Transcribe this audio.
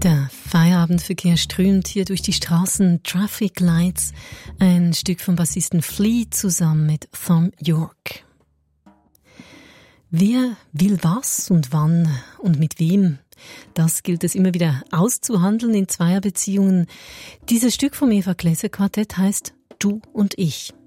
Der Feierabendverkehr strömt hier durch die Straßen. Traffic Lights, ein Stück vom Bassisten Flea zusammen mit Thom Yorke. Wer will was und wann und mit wem? Das gilt es immer wieder auszuhandeln in Zweierbeziehungen. Dieses Stück vom Eva Gläser Quartett heißt Du und ich.